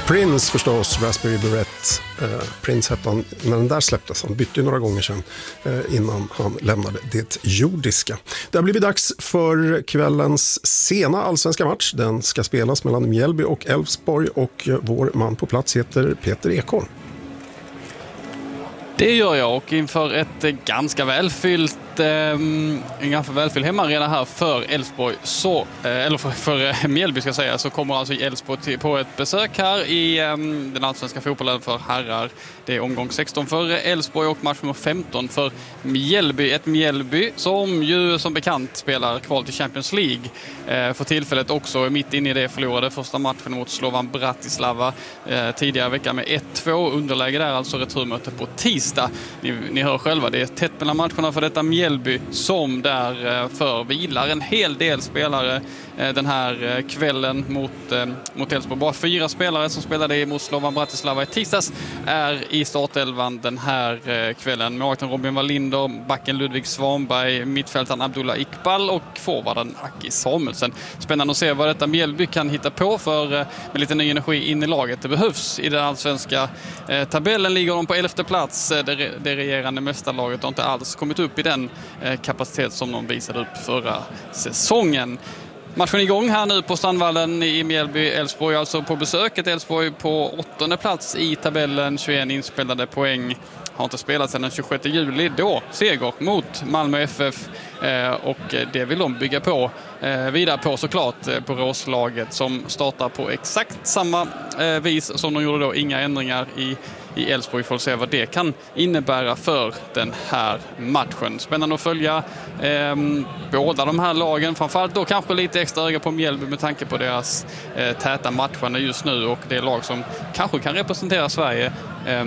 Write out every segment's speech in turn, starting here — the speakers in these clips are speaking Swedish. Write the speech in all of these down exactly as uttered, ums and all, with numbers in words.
Prince förstås, Raspberry Beret. Eh, Prince hette han när den där släpptes. Han bytte ju några gånger sedan eh, innan han lämnade det jordiska. Det har blivit dags för kvällens sena allsvenska match. Den ska spelas mellan Mjällby och Elfsborg och eh, vår man på plats heter Peter Ekholm. Det gör jag, och inför ett ganska välfyllt en ganska välfylld hemmaarena här för Elfsborg, så eller för, för Mjällby ska jag säga, så kommer alltså Elfsborg på ett besök här i um, den allsvenska fotbollen för herrar. Det är omgång sexton för Elfsborg och match nummer femton för Mjällby. Ett Mjällby som ju som bekant spelar kval till Champions League eh, för tillfället också. Mitt inne i det förlorade första matchen mot Slovan Bratislava eh, tidigare veckan med ett två. Underläge där, alltså returmöte på tisdag. Ni, ni hör själva, det är tätt mellan matcherna för detta Mjällby som där för vilar en hel del spelare den här kvällen mot, mot Elfsborg. Bara fyra spelare som spelade mot Slovan Bratislava i tisdags är i startelvan den här kvällen. Målvakten Robin Wallinder, backen Ludvig Svanberg, mittfältaren Abdullah Iqbal och forwarden Aki Samuelsen. Spännande att se vad detta Mjällby kan hitta på för med lite ny energi in i laget. Det behövs i den allsvenska eh, tabellen. Ligger de på elfte plats. Det, det regerande mästarlaget har inte alls kommit upp i den eh, kapacitet som de visade upp förra säsongen. Matchen igång här nu på Strandvallen i Mjällby. Elfsborg alltså på besöket. Elfsborg på åttonde plats i tabellen. tjugoett inspelade poäng. Har inte spelat sedan den tjugosjätte juli. Då seger mot Malmö F F. Eh, och det vill de bygga på. Eh, vidare på såklart eh, på Råslaget som startar på exakt samma eh, vis som de gjorde då. Inga ändringar i i Elfsborg. Får se vad det kan innebära för den här matchen. Spännande att följa eh, båda de här lagen. Framförallt då kanske lite extra öga på Mjällby med tanke på deras eh, täta matcher just nu och det lag som kanske kan representera Sverige eh,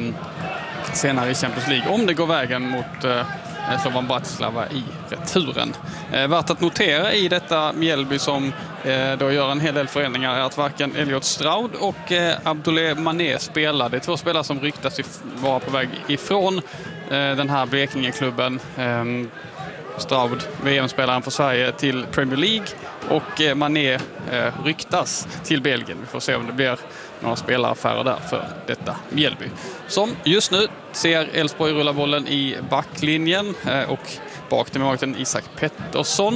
senare i Champions League om det går vägen mot eh, Slovan Bratislava i returen. Eh, värt att notera i detta Mjällby som eh, då gör en hel del förändringar är att varken Elliot Stroud och eh, Abdoulaye Mané spelar. Det är två spelare som ryktas vara på väg ifrån eh, den här Blekinge-klubben. Eh, Stroud, V M-spelaren för Sverige, till Premier League och eh, Mané eh, ryktas till Belgien. Vi får se om det blir några spelaraffärer där för detta Mjällby. Som just nu ser Elfsborg rulla bollen i backlinjen eh, och bak till målvakten Isak Pettersson.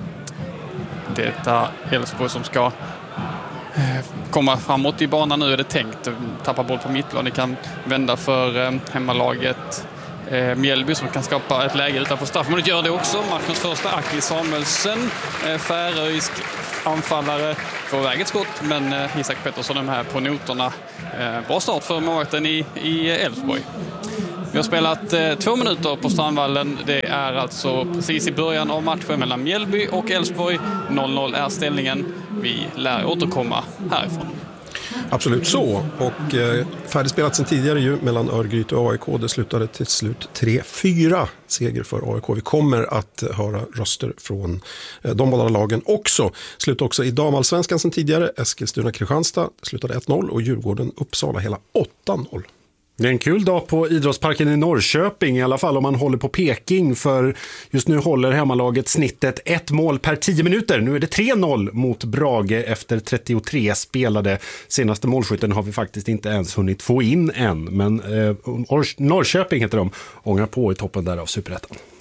Detta Elfsborg som ska eh, komma framåt i banan nu är det tänkt. Tappa boll på mittplan. Det kan vända för eh, hemmalaget eh, Mjällby som kan skapa ett läge utanför straff. Men det gör det också. Matchens första Aki Samuelsen, eh, färöisk anfallare, får väg ett skott, men eh, Isak Pettersson är här på noterna. Eh, bra start för målvakten i, i Elfsborg. Vi har spelat eh, två minuter på Strandvallen. Det är alltså precis i början av matchen mellan Mjällby och Elfsborg. noll noll är ställningen. Vi lär återkomma härifrån. Absolut så. Och eh, färdigspelat sedan tidigare ju mellan Örgryte och A I K. Det slutade till slut tre fyra seger för A I K. Vi kommer att höra röster från eh, de båda lagen också. Slut också i damallsvenskan sedan tidigare. Eskilstuna-Kristianstad slutade ett noll och Djurgården-Uppsala hela åtta noll. Det är en kul dag på Idrottsparken i Norrköping, i alla fall om man håller på Peking, för just nu håller hemmalaget snittet ett mål per tio minuter. Nu är det tre noll mot Brage efter trettiotre spelade. Senaste målskytten har vi faktiskt inte ens hunnit få in än, men eh, Norrköping heter de, ångar på i toppen där av Superettan.